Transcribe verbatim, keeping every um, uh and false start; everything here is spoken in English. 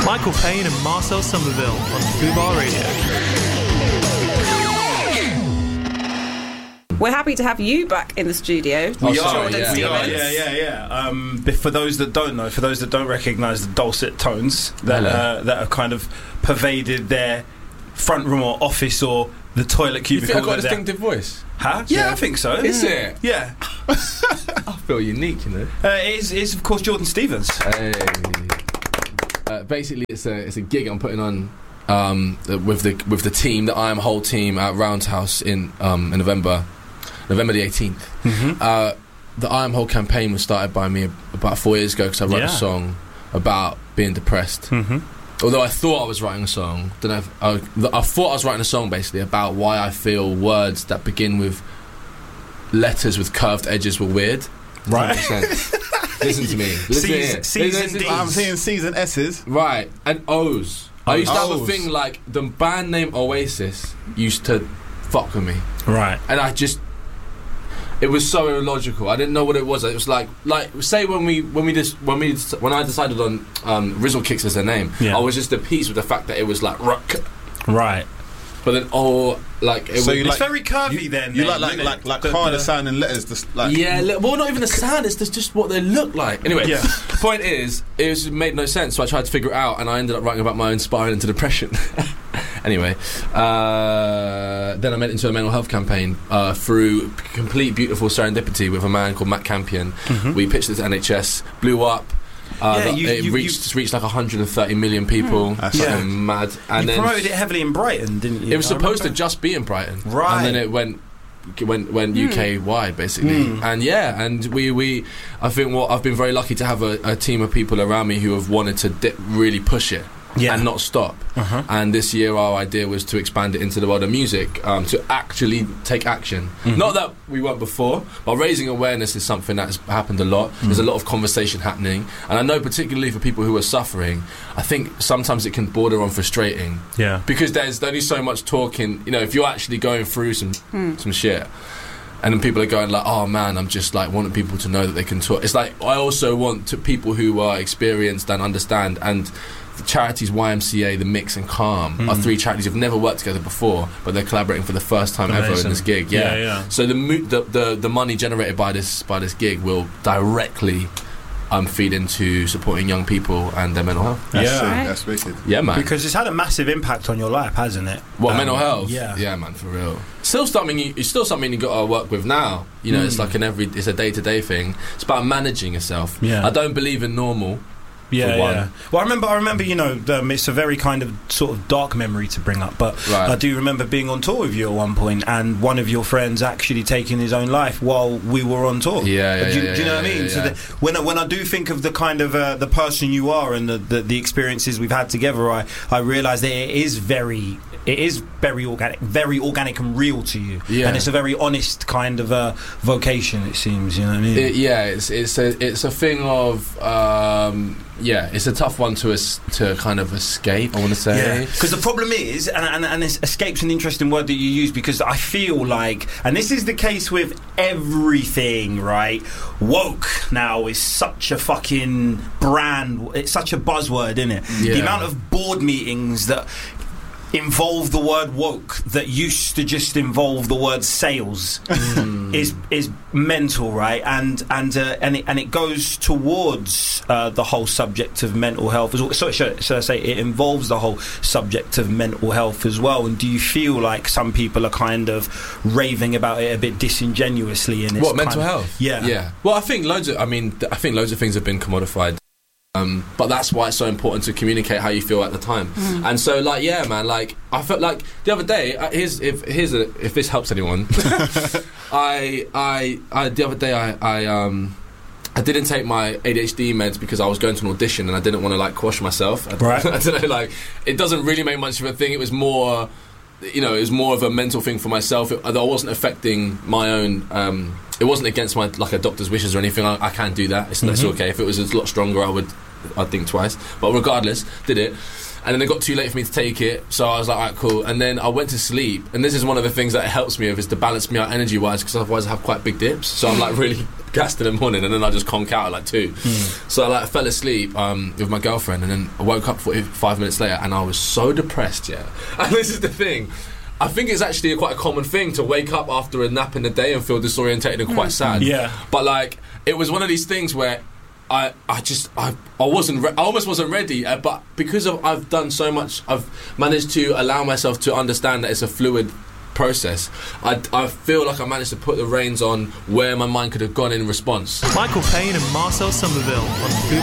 Michael Payne and Marcel Somerville on Fubar Radio. We're happy to have you back in the studio. We Jordan are, yeah. Stevens. We are, yeah, yeah, yeah. Um, but for those that don't know, for those that don't recognise the dulcet tones that uh, that have kind of pervaded their front room or office or the toilet cubicle. You think I've got a distinctive voice? Huh? Yeah, yeah, I think so. Is it? Yeah. I feel unique, you know. Uh, it is, it's of course Jordan Stevens. Hey. Uh, basically, it's a it's a gig I'm putting on um, with the with the team, the I Am Whole team at Roundhouse in um, in November. November the eighteenth. Mm-hmm. Uh, the I Am Whole campaign was started by me about four years ago because I wrote yeah. a song about being depressed. Mm-hmm. Although I thought I was writing a song, don't know if, I, I thought I was writing a song basically about why I feel words that begin with letters with curved edges were weird. Right. Does that make sense? Listen to me. Listen C's, here. C's listen, and listen, D's. I'm seeing C's and S's. Right, and O's. I used to have a O's. thing like the band name Oasis used to fuck with me, Right. and I just. It was so illogical. I didn't know what it was. It was like, like say when we when we just when we when I decided on um, Rizzle Kicks as their name, Yeah. I was just at peace with the fact that it was like rock. Right. But then, oh, like it So was. you It's like- very curvy You, then. you then, like like isn't like it? like The- harder the- sounding letters, just like Yeah, li- well, not even the sound. It's just, just what they look like. Anyway, Yeah. the point is, it was, made no sense. So I tried to figure it out, and I ended up writing about my own spiraling into depression. Anyway, uh, then I went into a mental health campaign uh, through complete beautiful serendipity with a man called Matt Campion. Mhm. We pitched it to N H S, blew up. Uh, Yeah, the- you- it you- reached reached like one hundred thirty million people. That's Something Yeah. mad. And you then promoted it heavily in Brighton, didn't you? it was I supposed to remember. just be in Brighton, Right. and then it went went went U K wide basically. Mm. And yeah, and we we I think what I've been very lucky to have a, a team of people around me who have wanted to dip, really push it. Yeah. And not stop. Uh-huh. And this year our idea was to expand it into the world of music, um, to actually take action. Mhm. Not that we weren't before, but raising awareness is something that's happened a lot. There's a lot of conversation happening, and I know particularly for people who are suffering, I think sometimes it can border on frustrating Yeah. because there's only so much talking. You know, if you're actually going through some some shit, and then people are going like, "Oh man, I'm just like wanting people to know that they can talk." It's like I also want to people who are experienced and understand. And the charities Y M C A, The Mix, and Calm Mm. are three charities who've never worked together before, but they're collaborating for the first time ever Amazing. in this gig. Yeah, Yeah, yeah. So the, mo- the the the money generated by this by this gig will directly um, feed into supporting young people and their mental health. That's Yeah. sick, Right. that's wicked. Yeah, man. Because it's had a massive impact on your life, hasn't it? What, Um, mental health? Yeah. Yeah, man, for real. Still something you, it's still something you got to work with now. You know, it's Mm. like an every, it's a day to day thing. It's about managing yourself. Yeah. I don't believe in normal. Yeah, for one. yeah. Well, I remember, I remember, you know, um, it's a very kind of sort of dark memory to bring up, but Right. I do remember being on tour with you at one point, and one of your friends actually taking his own life while we were on tour. Yeah, yeah, do, you- yeah, do you know yeah, what I mean? yeah, So yeah. the, when I, when I do think of the kind of uh, the person you are and the, the the experiences we've had together, I I realise that it is very. It is very organic, very organic and real to you, Yeah. and it's a very honest kind of uh, vocation. It seems, you know what I mean? It, yeah, it's it's a it's a thing of um, yeah, it's a tough one to es- to kind of escape. I want to say. Yeah, because the problem is, and, and, and it's, escape's an interesting word that you use, because I feel like, and this is the case with everything, right? Woke now is such a fucking brand, it's such a buzzword, isn't it? Yeah. The amount of board meetings that involve the word woke that used to just involve the word sales is is mental, right? And and uh, and it, and it goes towards uh, the whole subject of mental health as well. So should, should I say it involves the whole subject of mental health as well? And do you feel like some people are kind of raving about it a bit disingenuously? And it's What, mental kind of- health? Yeah, Yeah. Well, I think loads of. I mean, th- I think loads of things have been commodified. Um, but that's why it's so important to communicate how you feel at the time. And so, like, yeah, man, like I felt like the other day. Uh, here's if here's a, if this helps anyone. I, I I the other day I I um. I didn't take my A D H D meds because I was going to an audition and I didn't want to like quash myself. I, Right. I don't know, like it doesn't really make much of a thing. It was more, you know, it was more of a mental thing for myself. It, I wasn't affecting my own. Um, it wasn't against my like a doctor's wishes or anything. I, I can't do that. It's, it's Mhm. okay. If it was a lot stronger, I would. I'd think twice. But regardless, did it. and then it got too late for me to take it, so I was like, alright, cool. And then I went to sleep, and this is one of the things that it helps me with, is to balance me out energy wise, because otherwise I have quite big dips, so I'm like really gassed in the morning, and then I just conk out at like two. Mm. So I like fell asleep um, with my girlfriend, and then I woke up forty-five minutes later, and I was so depressed. Yeah, and this is the thing. I think it's actually a quite a common thing to wake up after a nap in the day and feel disorientated and quite sad. Yeah. But like, it was one of these things where I, I just, I, I wasn't, re- I almost wasn't ready. Uh, but because of I've done so much, I've managed to allow myself to understand that it's a fluid process. I, I feel like I managed to put the reins on where my mind could have gone in response. Michael Payne and Marcel Somerville on Fubar